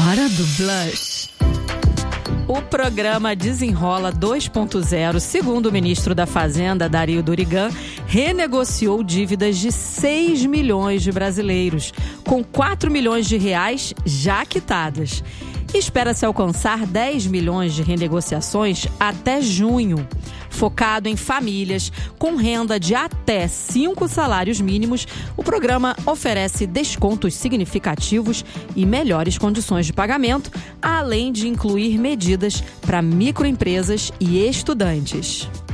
Hora do Blush. O programa Desenrola 2.0, segundo o ministro da Fazenda, Dario Durigan, renegociou dívidas de 6 milhões de brasileiros, com 4 milhões de reais já quitadas. Espera-se alcançar 10 milhões de renegociações até junho. Focado em famílias com renda de até 5 salários mínimos, o programa oferece descontos significativos e melhores condições de pagamento, além de incluir medidas para microempresas e estudantes.